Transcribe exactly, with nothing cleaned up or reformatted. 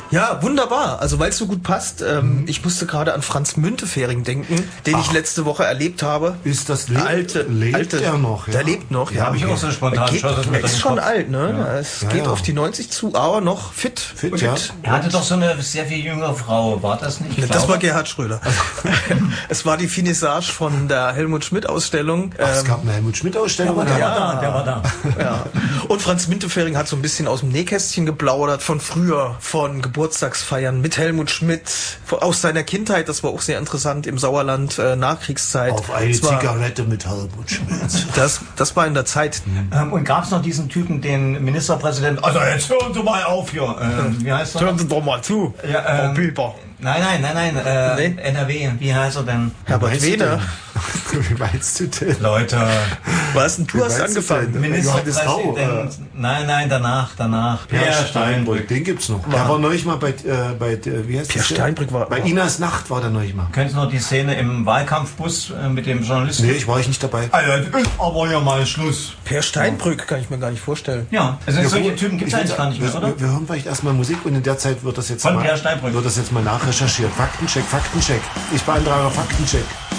Ja, wunderbar. Also weil es so gut passt. Ähm, mhm. Ich musste gerade an Franz Müntefering denken, den Ach. ich letzte Woche erlebt habe. Ist das le alte, lebt alte, er noch? Ja? Der lebt noch, ja. ja habe ich auch so spontan. Geht, er ist schon alt, ne? Ja. Es ja, geht ja. auf die neunzig zu, aber noch fit. Fit, fit. ja. Er hatte doch so eine sehr viel jüngere Frau, war das nicht? Das glaube? war Gerhard Schröder. Es war die Finissage von der Helmut Schmidt-Ausstellung. Ach, es gab eine Helmut Schmidt-Ausstellung. Der, der, ja. war da, der war da. Ja. Und Franz Müntefering hat so ein bisschen aus dem Nähkästchen geplaudert von früher, von Geburtstagsfeiern mit Helmut Schmidt, aus seiner Kindheit. Das war auch sehr interessant im Sauerland, äh, Nachkriegszeit. Auf eine das war, Zigarette mit Helmut Schmidt. Das, das war in der Zeit. Ähm, und gab es noch diesen Typen, den Ministerpräsidenten, also jetzt hören Sie mal auf hier. Ähm, wie heißt er? Hören Sie doch mal zu, ja, Frau ähm, Pilper. Nein, nein, nein, nein, äh, Nee. N R W, wie heißt er denn? Herbert Wehner. Wie meinst du denn? Leute, Was denn? Du Wie hast meinst du angefangen. denn? Ministerpräsident. Johannes Rau, Nein, nein, danach, danach. Pierre Steinbrück, den gibt's noch. Der war neulich mal bei, äh, bei äh, wie heißt Pierre das? Steinbrück war- Bei Inas Nacht war der neulich mal. Kennst du noch die Szene im Wahlkampfbus äh, mit dem Journalisten? Nee, ich war ich nicht dabei. Alter, aber ja mal Schluss. Per Steinbrück kann ich mir gar nicht vorstellen. Ja, also Ja, solche gut. Typen gibt es Ich eigentlich würd- gar nicht mehr, wir, oder? Wir, wir hören vielleicht erstmal Musik und in der Zeit wird das jetzt Von mal Pierre Steinbrück. wird das jetzt mal nachrecherchiert. Faktencheck, Faktencheck. Ich beantrage Faktencheck.